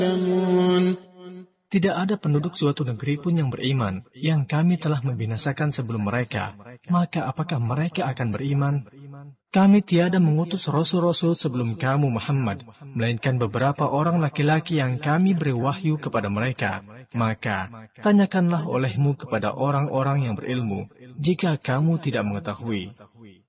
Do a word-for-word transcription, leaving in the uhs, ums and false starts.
Tidak ada penduduk suatu negeri pun yang beriman, yang kami telah membinasakan sebelum mereka. Maka apakah mereka akan beriman? Kami tiada mengutus rasul-rasul sebelum kamu Muhammad, melainkan beberapa orang laki-laki yang kami beri wahyu kepada mereka. Maka, tanyakanlah olehmu kepada orang-orang yang berilmu, jika kamu tidak mengetahui.